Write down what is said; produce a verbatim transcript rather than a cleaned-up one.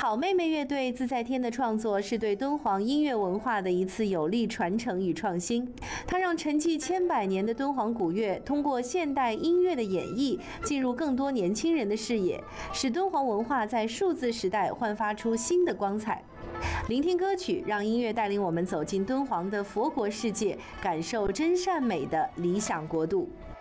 好妹妹乐队自在天的创作是对敦煌音乐文化的一次有力传承与创新。它让沉寂千百年的敦煌古乐通过现代音乐的演绎，进入更多年轻人的视野，使敦煌文化在数字时代焕发出新的光彩。聆听歌曲，让音乐带领我们走进敦煌的佛国世界，感受真善美的理想国度。